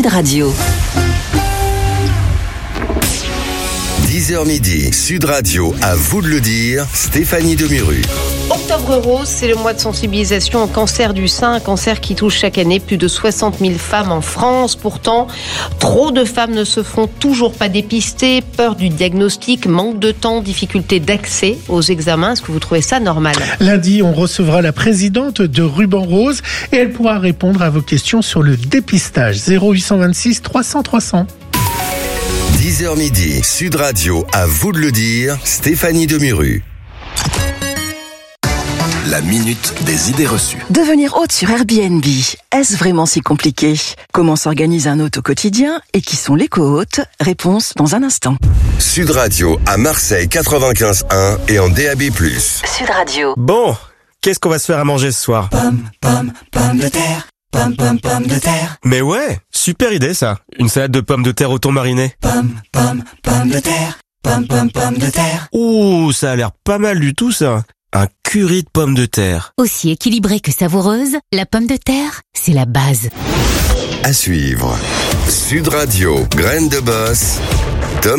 Sud Radio. 10h midi, Sud Radio, à vous de le dire, Stéphanie Demuru. Octobre rose, c'est le mois de sensibilisation au cancer du sein, un cancer qui touche chaque année plus de 60 000 femmes en France. Pourtant, trop de femmes ne se font toujours pas dépister, peur du diagnostic, manque de temps, difficulté d'accès aux examens. Est-ce que vous trouvez ça normal ? Lundi, on recevra la présidente de Ruban Rose et elle pourra répondre à vos questions sur le dépistage. 0826 300 300. 10h midi, Sud Radio, à vous de le dire, Stéphanie Demuru. La minute des idées reçues. Devenir hôte sur Airbnb, est-ce vraiment si compliqué ? Comment s'organise un hôte au quotidien et qui sont les co-hôtes ? Réponse dans un instant. Sud Radio, à Marseille 95.1 et en DAB+. Sud Radio. Bon, qu'est-ce qu'on va se faire à manger ce soir ? Pommes de terre. Pommes de terre. Mais ouais, super idée ça. Une salade de pommes de terre au thon mariné. Pommes de terre. Pommes de terre. Ouh, ça a l'air pas mal du tout ça. Un curry de pommes de terre. Aussi équilibrée que savoureuse, la pomme de terre, c'est la base. À suivre. Sud Radio, graines de boss.